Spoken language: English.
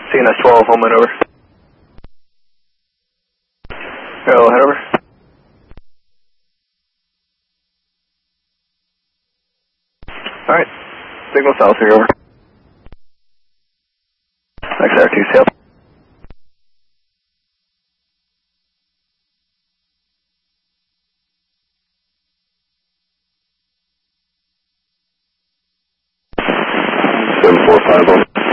CNS 12, home and over. Arrow, head over. Alright, signal south here, over. XR2 sail. Seven 4 5 over.